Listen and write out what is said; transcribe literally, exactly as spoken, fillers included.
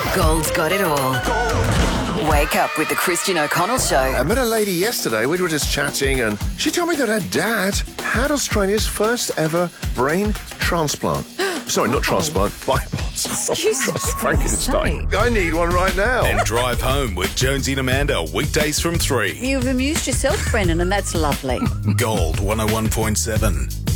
Gold's got it all. Wake up with the Christian O'Connell Show. I met a lady yesterday. We were just chatting, and she told me that her dad had Australia's first ever brain transplant. Sorry, not transplant, bypass. Excuse me. Frankenstein. I need one right now. And drive home with Jonesy and Amanda, weekdays from three. You've amused yourself, Brendan, and that's lovely. Gold one oh one point seven.